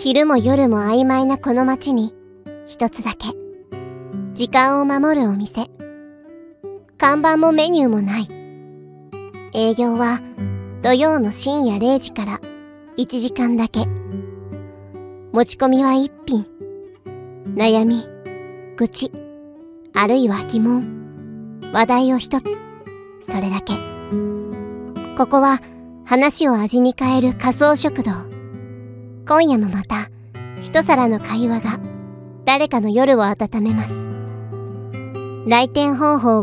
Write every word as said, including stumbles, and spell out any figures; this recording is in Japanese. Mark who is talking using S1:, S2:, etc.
S1: 昼も夜も曖昧なこの街に一つだけ時間を守るお店。看板もメニューもない。営業は土曜の深夜れいじからいちじかんだけ。持ち込みは一品。悩み、愚痴、あるいは疑問、話題を一つ。それだけ。ここは話を味に変える仮想食堂。今夜もまた一皿の会話が誰かの夜を温めます。来店方法は